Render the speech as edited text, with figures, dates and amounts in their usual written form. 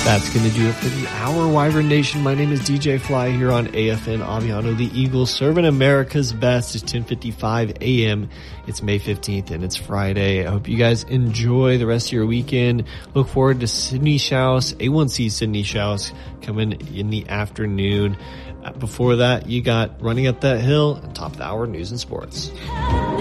That's going to do it for the hour, Wyvern Nation. My name is DJ Fly here on AFN Aviano, the Eagles, serving America's best. It's 10:55 a.m. It's May 15th, and it's Friday. I hope you guys enjoy the rest of your weekend. Look forward to Sydney Shouse, A1C Sydney Shouse, coming in the afternoon. Before that, you got Running Up That Hill and top of the hour news and sports.